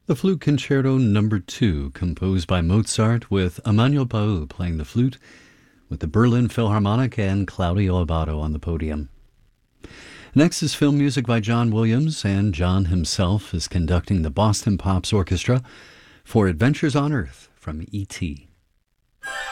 The Flute Concerto No. 2, composed by Mozart, with Emmanuel Pau playing the flute, with the Berlin Philharmonic and Claudio Abbado on the podium. Next is film music by John Williams, and John himself is conducting the Boston Pops Orchestra for Adventures on Earth from E.T.